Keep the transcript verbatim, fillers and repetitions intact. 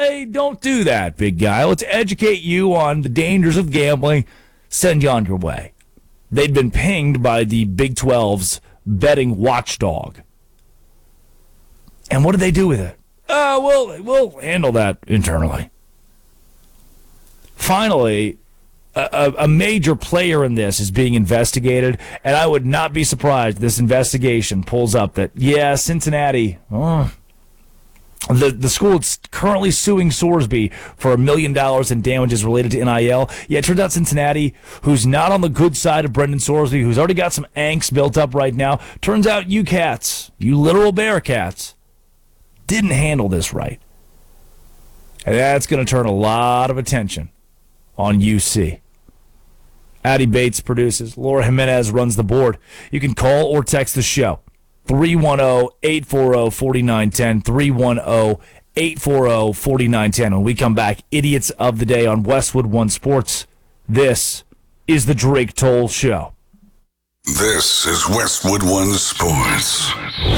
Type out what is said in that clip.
say, don't do that, big guy. Let's educate you on the dangers of gambling, send you on your way. They'd been pinged by the Big twelve's betting watchdog. And what did they do with it? Uh, we'll, we'll handle that internally. Finally, a, a major player in this is being investigated, and I would not be surprised if this investigation pulls up that, yeah, Cincinnati, oh, the, the school is currently suing Sorsby for a million dollars in damages related to N I L. Yeah, it turns out Cincinnati, who's not on the good side of Brendan Sorsby, who's already got some angst built up right now, turns out you cats, you literal Bearcats, didn't handle this right. And that's going to turn a lot of attention on U C. Addie Bates produces. Laura Jimenez runs the board. You can call or text the show. three one zero, eight four zero, four nine one zero. three one zero, eight four zero, four nine one zero. When we come back, Idiots of the Day on Westwood One Sports. This is the Drake Toll Show. This is Westwood One Sports.